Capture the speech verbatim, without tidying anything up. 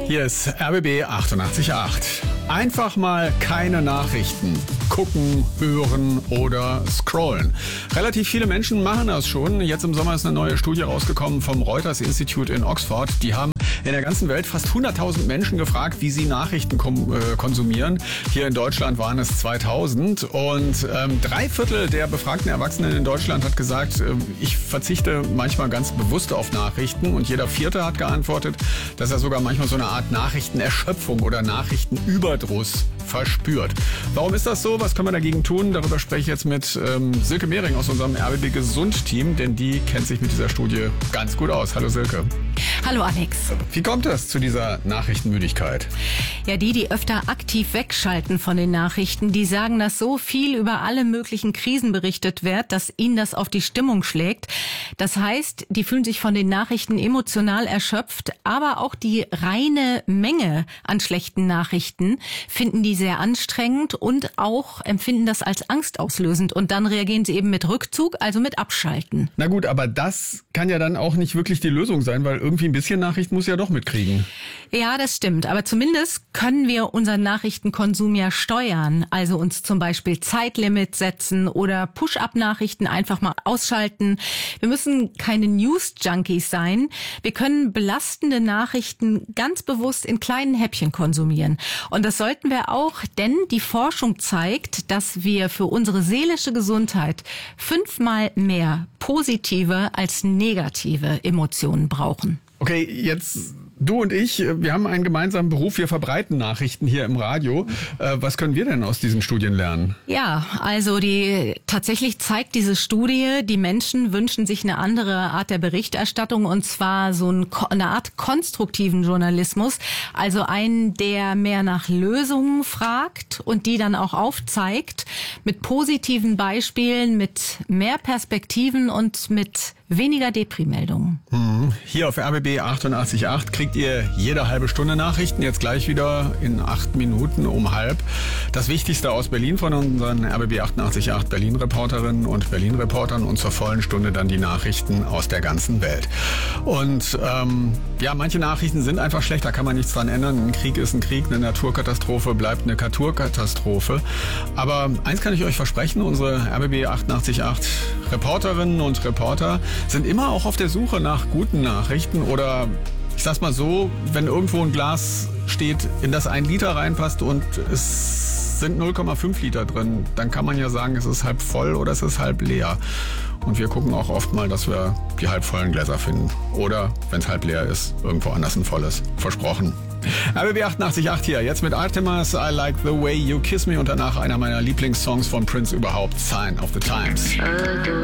Hier ist R B B achtundachtzig Komma acht. Einfach mal keine Nachrichten gucken, hören oder scrollen. Relativ viele Menschen machen das schon. Jetzt im Sommer ist eine neue Studie rausgekommen vom Reuters Institute in Oxford. Die haben in der ganzen Welt fast hunderttausend Menschen gefragt, wie sie Nachrichten kom- äh, konsumieren. Hier in Deutschland waren es zweitausend und ähm, drei Viertel der befragten Erwachsenen in Deutschland hat gesagt, äh, ich verzichte manchmal ganz bewusst auf Nachrichten, und jeder Vierte hat geantwortet, dass er sogar manchmal so eine Art Nachrichtenerschöpfung oder Nachrichtenüberdruss verspürt. Warum ist das so? Was können wir dagegen tun? Darüber spreche ich jetzt mit ähm, Silke Mehring aus unserem R B B Gesund-Team, denn die kennt sich mit dieser Studie ganz gut aus. Hallo Silke. Hallo Alex. Wie kommt es zu dieser Nachrichtenmüdigkeit? Ja, die, die öfter aktiv wegschalten von den Nachrichten, die sagen, dass so viel über alle möglichen Krisen berichtet wird, dass ihnen das auf die Stimmung schlägt. Das heißt, die fühlen sich von den Nachrichten emotional erschöpft, aber auch die reine Menge an schlechten Nachrichten finden die sehr anstrengend und auch empfinden das als angstauslösend. Und dann reagieren sie eben mit Rückzug, also mit Abschalten. Na gut, aber das kann ja dann auch nicht wirklich die Lösung sein, weil irgendwie ein bisschen Nachricht muss ja doch mitkriegen. Ja, das stimmt. Aber zumindest können wir unseren Nachrichtenkonsum ja steuern. Also uns zum Beispiel Zeitlimit setzen oder Push-Up-Nachrichten einfach mal ausschalten. Wir müssen keine News-Junkies sein. Wir können belastende Nachrichten ganz bewusst in kleinen Häppchen konsumieren. Und das sollten wir auch, denn die Forschung zeigt, dass wir für unsere seelische Gesundheit fünfmal mehr positive als negative Emotionen brauchen. Okay, jetzt du und ich, wir haben einen gemeinsamen Beruf, wir verbreiten Nachrichten hier im Radio. Äh, was können wir denn aus diesen Studien lernen? Ja, also die tatsächlich zeigt diese Studie, die Menschen wünschen sich eine andere Art der Berichterstattung, und zwar so ein, eine Art konstruktiven Journalismus, also einen, der mehr nach Lösungen fragt und die dann auch aufzeigt mit positiven Beispielen, mit mehr Perspektiven und mit weniger Depri-Meldungen. Hm. Hier auf R B B achtundachtzig Komma acht kriegt ihr jede halbe Stunde Nachrichten. Jetzt gleich wieder in acht Minuten um halb. Das Wichtigste aus Berlin von unseren R B B achtundachtzig Komma acht Berlin-Reporterinnen und Berlin-Reportern, und zur vollen Stunde dann die Nachrichten aus der ganzen Welt. Und ähm, ja, manche Nachrichten sind einfach schlecht, da kann man nichts dran ändern. Ein Krieg ist ein Krieg, eine Naturkatastrophe bleibt eine Naturkatastrophe. Aber eins kann ich euch versprechen, unsere R B B achtundachtzig Komma acht Reporterinnen und Reporter sind immer auch auf der Suche nach guten Nachrichten, oder ich sag's mal so, wenn irgendwo ein Glas steht, in das ein Liter reinpasst und es sind null Komma fünf Liter drin, dann kann man ja sagen, es ist halb voll oder es ist halb leer. Und wir gucken auch oft mal, dass wir die halb vollen Gläser finden. Oder, wenn es halb leer ist, irgendwo anders ein volles. Versprochen. R B B achtundachtzig Komma acht hier, jetzt mit Artemis, I Like the Way You Kiss Me, und danach einer meiner Lieblingssongs von Prince überhaupt, Sign of the Times.